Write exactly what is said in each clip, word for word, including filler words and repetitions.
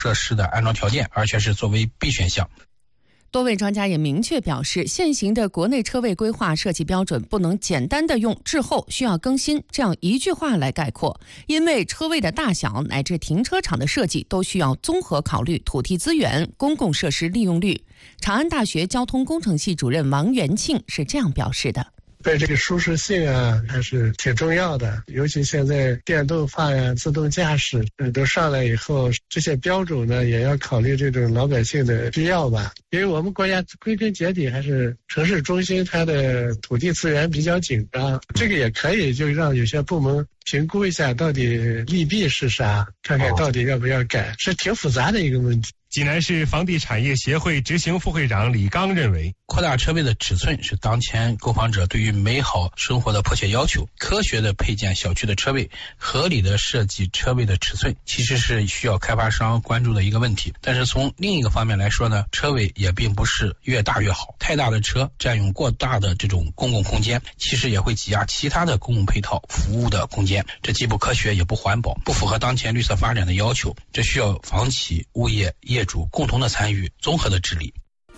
设施的安装条件，而且是作为 B 选项。 多位专家也明确表示，现行的国内车位规划设计标准不能简单的用滞后需要更新这样一句话来概括，因为车位的大小乃至停车场的设计都需要综合考虑土地资源、公共设施利用率。长安大学交通工程系主任王元庆是这样表示的。 对这个舒适性啊，还是挺重要的。尤其现在电动化呀、自动驾驶呃都上来以后，这些标准呢，也要考虑这种老百姓的需要吧。因为我们国家归根结底还是城市中心，它的土地资源比较紧张，这个也可以就让有些部门评估一下到底利弊是啥，看看到底要不要改，是挺复杂的一个问题。 济南市房地产业协会执行副会长李刚认为， 扩大车位的尺寸是当前购房者对于美好生活的迫切要求。科学的配建小区的车位，合理的设计车位的尺寸，其实是需要开发商关注的一个问题。但是从另一个方面来说呢，车位也并不是越大越好。太大的车占用过大的这种公共空间，其实也会挤压其他的公共配套服务的空间，这既不科学也不环保，不符合当前绿色发展的要求。这需要房企、物业、业主共同的参与，综合的治理。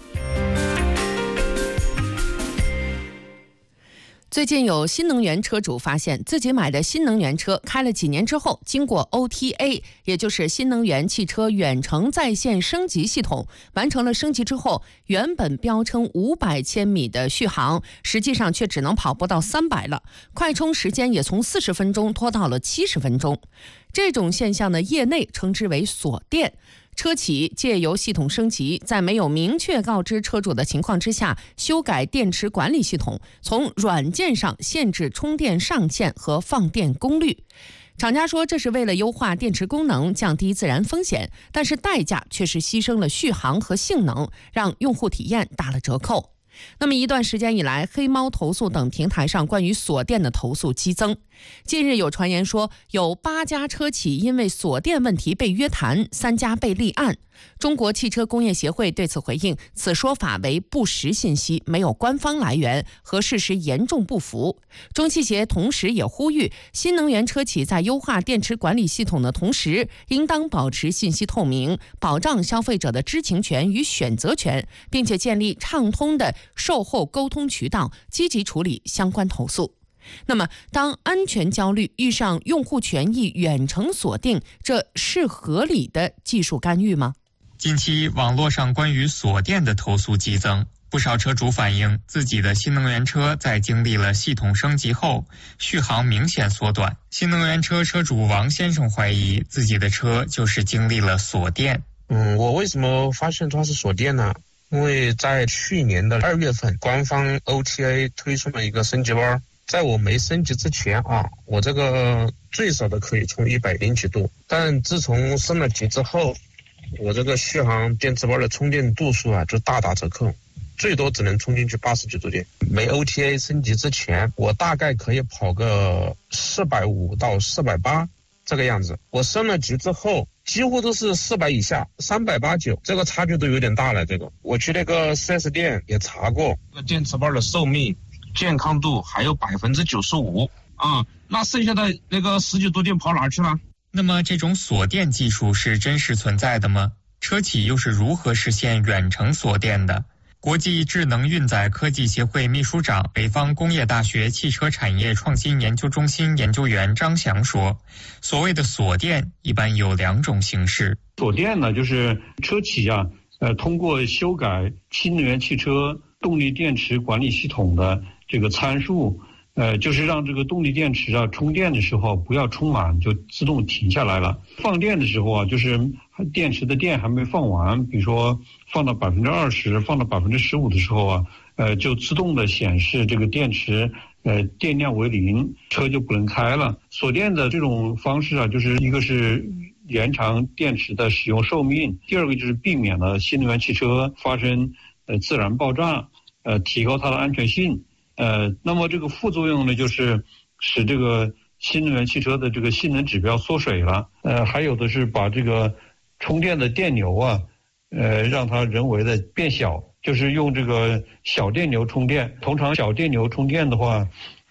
最近有新能源车主发现，自己买的新能源车开了几年之后，经过 O T A， 也就是新能源汽车远程在线升级系统，完成了升级之后，原本标称五百千米的续航，实际上却只能跑不到三百了，快充时间也从四十分钟拖到了七十分钟。这种现象呢，业内称之为锁电。车企借由系统升级，在没有明确告知车主的情况之下，修改电池管理系统，从软件上限制充电上限和放电功率。厂家说这是为了优化电池功能，降低自燃风险，但是代价却是牺牲了续航和性能，让用户体验打了折扣。那么一段时间以来，黑猫投诉等平台上关于锁电的投诉激增。近日有传言说，有八家车企因为锁电问题被约谈，三家被立案。中国汽车工业协会对此回应，此说法为不实信息，没有官方来源，和事实严重不符。中汽协同时也呼吁，新能源车企在优化电池管理系统的同时，应当保持信息透明，保障消费者的知情权与选择权，并且建立畅通的售后沟通渠道，积极处理相关投诉。那么当安全焦虑遇上用户权益远程锁定，这是合理的技术干预吗？ 近期网络上关于锁电的投诉激增，不少车主反映自己的新能源车在经历了系统升级后，续航明显缩短。新能源车车主王先生怀疑自己的车就是经历了锁电。 嗯，我为什么发现它是锁电呢？因为在去年的二月份，官方 O T A 推出了一个升级包，在我没升级之前啊，我这个最少的可以充一百零几度，但自从升了级之后，我这个续航电池包的充电度数啊就大打折扣，最多只能充进去八十几度电。没 O T A 升级之前，我大概可以跑个四百五到四百八这个样子。我升了级之后，几乎都是四百以下，三百八九，这个差距都有点大了。这个我去那个 四 S 店也查过，这个电池包的寿命、健康度还有百分之九十五啊，那剩下的那个十几度电跑哪去了？ 那么这种锁电技术是真实存在的吗？车企又是如何实现远程锁电的？国际智能运载科技协会秘书长、北方工业大学汽车产业创新研究中心研究员张翔说，所谓的锁电一般有两种形式。 锁电呢，就是车企啊，呃，通过修改新能源汽车动力电池管理系统的这个参数，呃，就是让这个动力电池啊充电的时候不要充满就自动停下来了。放电的时候啊，就是电池的电还没放完，比如说放到百分之二十、放到百分之十五的时候啊，呃，就自动的显示这个电池呃电量为零，车就不能开了。锁电的这种方式啊，就是一个是延长电池的使用寿命，第二个就是避免了新能源汽车发生呃自燃爆炸，呃，提高它的安全性。呃，那么这个副作用呢，就是使这个新能源汽车的这个性能指标缩水了。呃，还有的是把这个充电的电流啊，呃，让它人为的变小，就是用这个小电流充电。通常小电流充电的话，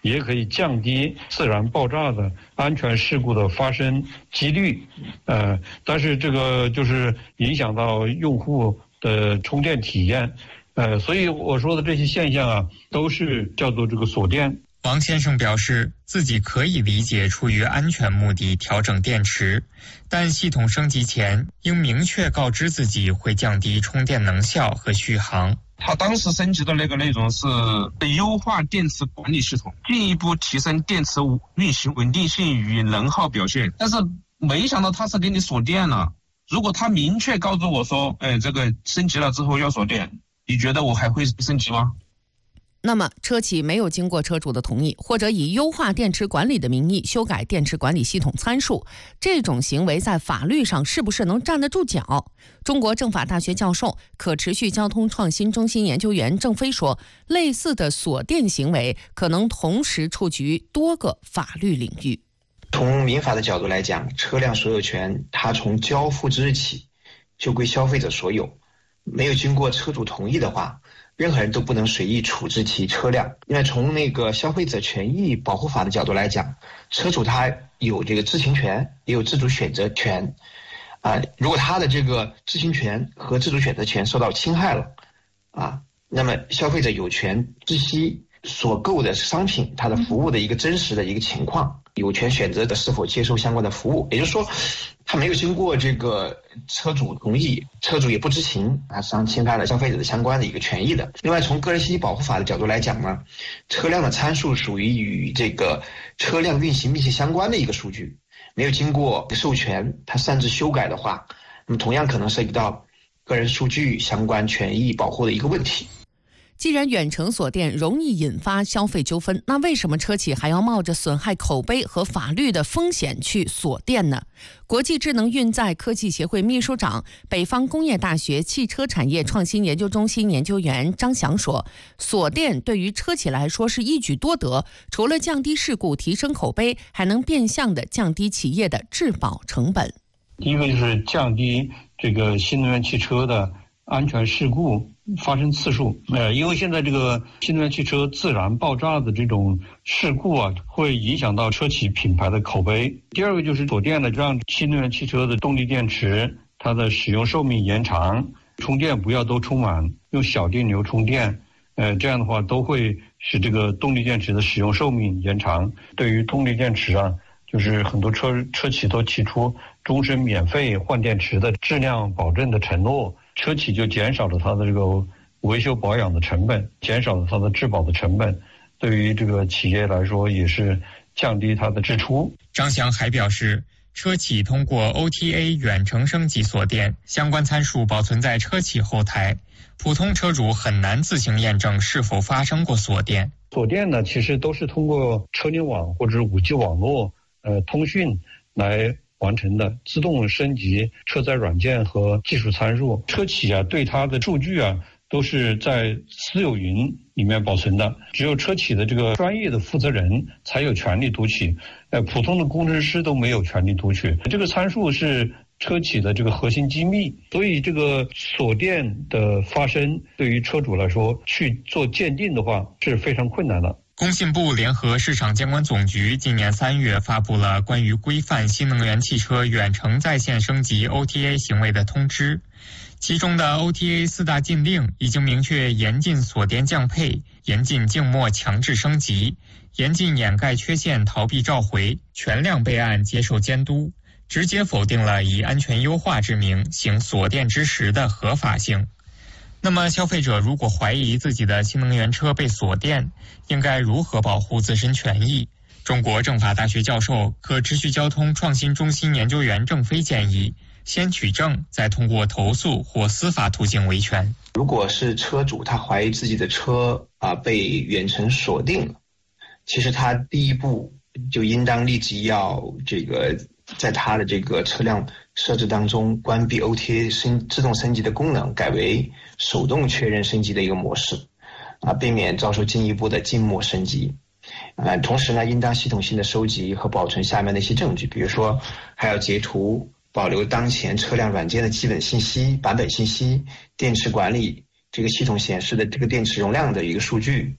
也可以降低自燃爆炸的安全事故的发生几率。呃，但是这个就是影响到用户的充电体验。呃，所以我说的这些现象啊，都是叫做这个锁电。 王先生表示，自己可以理解出于安全目的调整电池，但系统升级前应明确告知自己会降低充电能效和续航。 他当时升级的那个内容是优化电池管理系统，进一步提升电池运行稳定性与能耗表现。但是没想到他是给你锁电了。如果他明确告诉我说，哎，这个升级了之后要锁电，你觉得我还会升级吗？ 那么车企没有经过车主的同意，或者以优化电池管理的名义修改电池管理系统参数，这种行为在法律上是不是能站得住脚？中国政法大学教授、可持续交通创新中心研究员郑飞说，类似的锁电行为可能同时触及多个法律领域。 从民法的角度来讲，车辆所有权它从交付之日起就归消费者所有，没有经过车主同意的话，任何人都不能随意处置其车辆。因为从那个消费者权益保护法的角度来讲，车主他有这个知情权，也有自主选择权。啊、呃，如果他的这个知情权和自主选择权受到侵害了，啊，那么消费者有权知悉所购的商品它的服务的一个真实的一个情况，有权选择的是否接受相关的服务。也就是说，他没有经过这个车主同意，车主也不知情，啊，实际上侵害了消费者的相关的一个权益的。另外，从个人信息保护法的角度来讲呢，车辆的参数属于与这个车辆运行密切相关的一个数据，没有经过授权，他擅自修改的话，那么同样可能涉及到个人数据相关权益保护的一个问题。 既然远程锁电容易引发消费纠纷，那为什么车企还要冒着损害口碑和法律的风险去锁电呢？国际智能运载科技协会秘书长、北方工业大学汽车产业创新研究中心研究员张翔说，锁电对于车企来说是一举多得，除了降低事故、提升口碑，还能变相的降低企业的质保成本。 第一个就是降低这个新能源汽车的安全事故发生次数，呃，因为现在这个新能源汽车自燃爆炸的这种事故啊，会影响到车企品牌的口碑。第二个就是锁电呢，让新能源汽车的动力电池它的使用寿命延长，充电不要都充满，用小电流充电，呃，这样的话都会使这个动力电池的使用寿命延长。对于动力电池啊，就是很多车车企都提出终身免费换电池的质量保证的承诺。车企就减少了它的这个维修保养的成本，减少了它的质保的成本，对于这个企业来说也是降低它的支出。 张翔还表示，车企通过 O T A 远程升级锁电，相关参数保存在车企后台，普通车主很难自行验证是否发生过锁电。 锁电呢，其实都是通过车联网或者五 G 网络呃通讯来完成的，自动升级车载软件和技术参数。车企啊，对它的数据啊，都是在私有云里面保存的，只有车企的这个专业的负责人才有权利读取，呃，普通的工程师都没有权利读取。这个参数是车企的这个核心机密，所以这个锁电的发生对于车主来说去做鉴定的话是非常困难的。 工信部联合市场监管总局今年三月发布了关于规范新能源汽车远程在线升级 O T A 行为的通知，其中的 O T A 四大禁令已经明确严禁锁电降配、严禁静默强制升级、严禁掩盖缺陷逃避召回、全量备案接受监督，直接否定了以安全优化之名行锁电之实的合法性。那么消费者如果怀疑自己的新能源车被锁电，应该如何保护自身权益？中国政法大学教授、可持续交通创新中心研究员郑飞建议，先取证，再通过投诉或司法途径维权。 如果是车主他怀疑自己的车啊被远程锁定了，其实他第一步就应当立即要这个在他的这个车辆设置当中关闭 O T A 升自动升级的功能，改为手动确认升级的一个模式，啊，避免遭受进一步的静默升级。啊，同时呢，应当系统性的收集和保存下面的一些证据，比如说还要截图保留当前车辆软件的基本信息、版本信息、电池管理这个系统显示的这个电池容量的一个数据，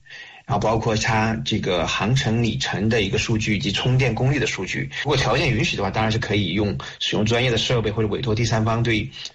然后包括它这个航程里程的一个数据以及充电功率的数据。如果条件允许的话，当然是可以用使用专业的设备或者委托第三方对